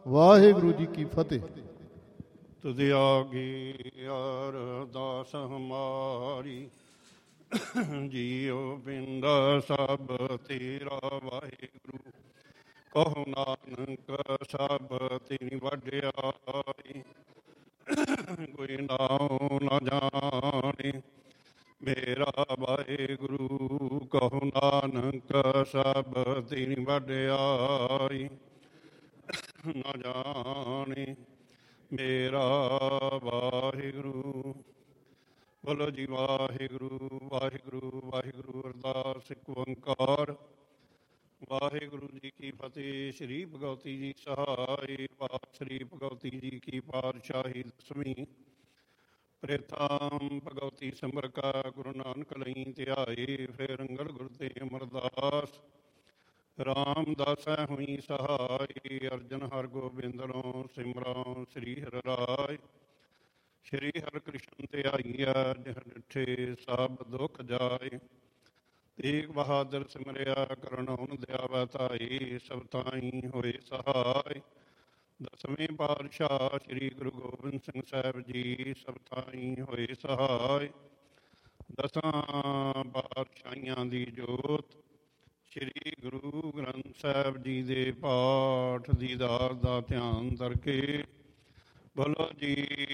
ਵਾਹਿਗੁਰੂ ਜੀ ਕੀ ਫਤਿਹ। ਤੁਧ ਆਗੇ ਅਰਦਾਸ ਹਮਾਰੀ, ਜੀਉ ਬਿੰਦਾ ਸਭ ਤੇਰਾ ਵਾਹਿਗੁਰੂ। ਕਹੋ ਨਾਨਕ ਸਭ ਤੇਰੀ ਵਡਿਆਈ, ਕੋਈ ਨਾਉ ਨਾ ਜਾਣੇ ਮੇਰਾ ਵਾਹਿਗੁਰੂ। ਕਹੋ ਨਾਨਕ ਸਭ ਤੇਰੀ ਵਡਿਆਈ, ਨਾ ਜਾਣੇ ਮੇਰਾ ਵਾਹਿਗੁਰੂ। ਬੋਲੋ ਜੀ ਵਾਹਿਗੁਰੂ ਵਾਹਿਗੁਰੂ ਵਾਹਿਗੁਰੂ। ਅਰਦਾਸ ਇੱਕ ਓੰਕਾਰ। ਵਾਹਿਗੁਰੂ ਜੀ ਕੀ ਫਤਿਹ। ਸ਼੍ਰੀ ਭਗਵਤੀ ਜੀ ਸਹਾਈ। ਸ਼੍ਰੀ ਭਗਵਤੀ ਜੀ ਕੀ ਪਾਤਸ਼ਾਹੀ ਦਸਵੀਂ। ਪ੍ਰੇਤਾਮ ਭਗਵਤੀ ਸਿਮਰ ਕਾ ਗੁਰੂ ਨਾਨਕ ਲਈ ਧਿਆਏ। ਫੇਰ ਅੰਗਲ ਗੁਰ ਤੇ ਅਮਰਦਾਸ ਰਾਮਦਾਸੈ ਹੋਈ ਸਹਾਈ। ਅਰਜਨ ਹਰ ਗੋਬਿੰਦਨੋ ਸਿਮਰਾਂ ਸ੍ਰੀ ਹਰਿ ਰਾਇ। ਸ਼੍ਰੀ ਹਰਿ ਕ੍ਰਿਸ਼ਨ ਧਿਆਈਐ, ਜਿਹ ਡਿਠੇ ਸਭ ਦੁਖ ਜਾਏ। ਤੇਗ ਬਹਾਦਰ ਸਿਮਰਿਆ, ਕਰਨਉ ਦਿਆਵੈ ਧਾਈ। ਸਭ ਤਾਈ ਹੋਏ ਸਹਾਈ। ਦਸਵੇਂ ਪਾਤਸ਼ਾਹ ਸ਼੍ਰੀ ਗੁਰੂ ਗੋਬਿੰਦ ਸਿੰਘ ਸਾਹਿਬ ਜੀ ਸਭ ਤਾਈ ਹੋਏ ਸਹਾਈ। ਦਸਾਂ ਪਾਤਸ਼ਾਹੀਆਂ ਦੀ ਜੋਤ ਸ਼੍ਰੀ ਗੁਰੂ ਗ੍ਰੰਥ ਸਾਹਿਬ ਜੀ ਦੇ ਪਾਠ ਦੀਦਾਰ ਦਾ ਧਿਆਨ ਕਰਕੇ ਬੋਲੋ ਜੀ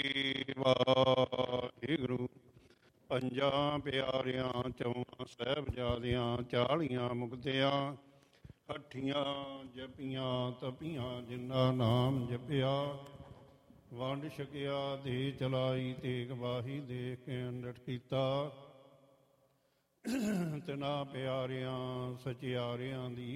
ਵਾਹਿਗੁਰੂ। ਪੰਜਾਂ ਪਿਆਰਿਆਂ, ਚੌਹਾਂ ਸਾਹਿਬਜ਼ਾਦਿਆਂ, 40 ਮੁਕਤਿਆਂ, 80 ਜਪੀਆਂ ਤਪੀਆਂ, ਜਿਨ੍ਹਾਂ ਨਾਮ ਜਪਿਆ ਵੰਡ ਛਕਿਆ। ਦੇ ਚਲਾਈ ਤੇਗ ਵਾਹੀ, ਦੇਖ ਕੇ ਅੰਡਟ ਕੀਤਾ। ਤਿਨਾਂ ਪਿਆਰਿਆਂ ਸਚਿਆਰਿਆਂ ਦੀ